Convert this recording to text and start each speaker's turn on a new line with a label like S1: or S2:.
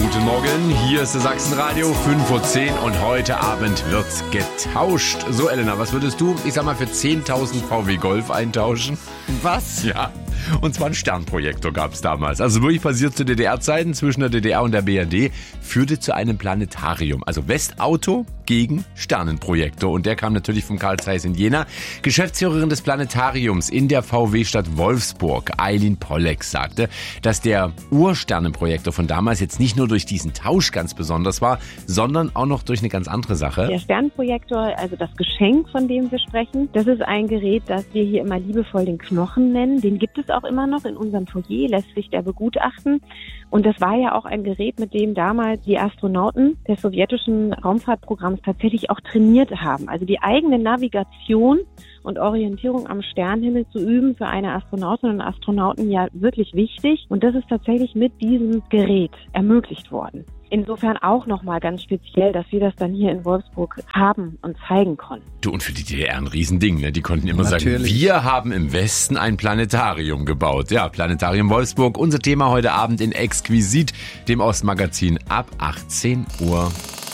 S1: Guten Morgen, hier ist das Sachsenradio, 5:10 Uhr und heute Abend wird's getauscht. So, Elena, was würdest du, ich sag mal, für 10.000 VW Golf eintauschen?
S2: Was?
S1: Ja, und zwar ein Sternprojektor gab's damals. Also wirklich passiert zu DDR-Zeiten zwischen der DDR und der BRD, führte zu einem Planetarium. Also Westauto gegen Sternenprojektor. Und der kam natürlich vom Carl Zeiss in Jena. Geschäftsführerin des Planetariums in der VW-Stadt Wolfsburg, Eileen Pollek, sagte, dass der Ursternenprojektor von damals jetzt nicht nur durch diesen Tausch ganz besonders war, sondern auch noch durch eine ganz andere Sache.
S3: Der Sternenprojektor, also das Geschenk, von dem wir sprechen, das ist ein Gerät, das wir hier immer liebevoll den Knochen nennen. Den gibt es auch immer noch in unserem Foyer, lässt sich der begutachten. Und das war ja auch ein Gerät, mit dem damals die Astronauten des sowjetischen Raumfahrtprogramms tatsächlich auch trainiert haben. Also die eigene Navigation und Orientierung am Sternenhimmel zu üben, für eine Astronautin und Astronauten ja wirklich wichtig. Und das ist tatsächlich mit diesem Gerät ermöglicht worden. Insofern auch nochmal ganz speziell, dass wir das dann hier in Wolfsburg haben und zeigen konnten.
S1: Du, und für die DDR ein Riesending, ne? Die konnten immer
S2: Natürlich
S1: sagen, wir haben im Westen ein Planetarium gebaut. Ja, Planetarium Wolfsburg, unser Thema heute Abend in Exquisit, dem Ostmagazin ab 18 Uhr.